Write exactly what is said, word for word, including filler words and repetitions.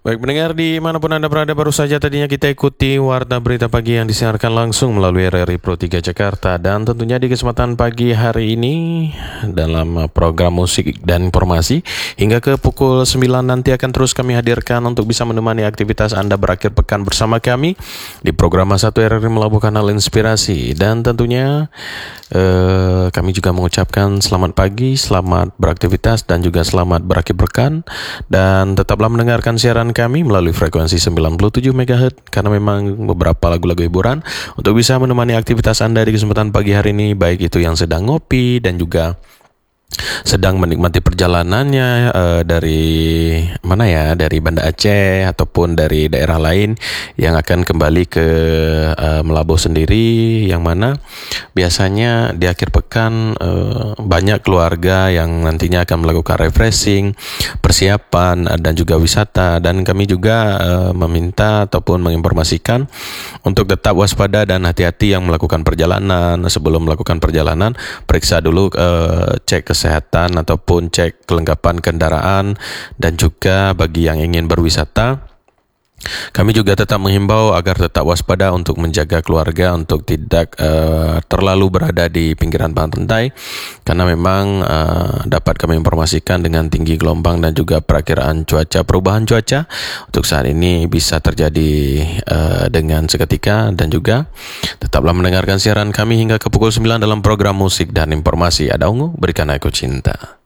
Baik pendengar dimanapun Anda berada, baru saja tadinya kita ikuti Warta Berita Pagi yang disiarkan langsung melalui R R I Pro tiga Jakarta. Dan tentunya di kesempatan pagi hari ini dalam program musik dan informasi hingga ke pukul sembilan nanti akan terus kami hadirkan untuk bisa menemani aktivitas Anda berakhir pekan bersama kami di program satu R R I Melabuhkan Hal Inspirasi. Dan tentunya eh, kami juga mengucapkan selamat pagi, selamat beraktivitas dan juga selamat berakhir pekan. Dan tetaplah mendengarkan siaran kami melalui frekuensi sembilan puluh tujuh megahertz karena memang beberapa lagu-lagu hiburan untuk bisa menemani aktivitas Anda di kesempatan pagi hari ini, baik itu yang sedang ngopi dan juga sedang menikmati perjalanannya uh, dari mana ya, dari Banda Aceh ataupun dari daerah lain yang akan kembali ke uh, Melabuh sendiri, yang mana biasanya di akhir pekan uh, banyak keluarga yang nantinya akan melakukan refreshing, persiapan uh, dan juga wisata. Dan kami juga uh, meminta ataupun menginformasikan untuk tetap waspada dan hati-hati yang melakukan perjalanan. Sebelum melakukan perjalanan, periksa dulu, uh, cek kesehatan kesehatan ataupun cek kelengkapan kendaraan. Dan juga bagi yang ingin berwisata, kami juga tetap menghimbau agar tetap waspada untuk menjaga keluarga untuk tidak uh, terlalu berada di pinggiran pantai, karena memang uh, dapat kami informasikan dengan tinggi gelombang dan juga perakiraan cuaca, perubahan cuaca untuk saat ini bisa terjadi uh, dengan seketika. Dan juga tetaplah mendengarkan siaran kami hingga ke pukul sembilan dalam program musik dan informasi. Ada Ungu, Berikan Aku Cinta.